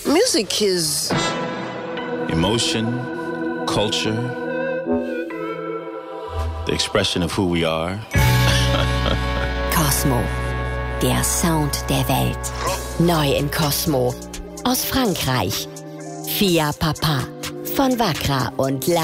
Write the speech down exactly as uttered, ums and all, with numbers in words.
Music is emotion, culture, the expression of who we are. Cosmo, der Sound der Welt. Neu in Cosmo. Aus Frankreich. Fia Papa von Vakra und La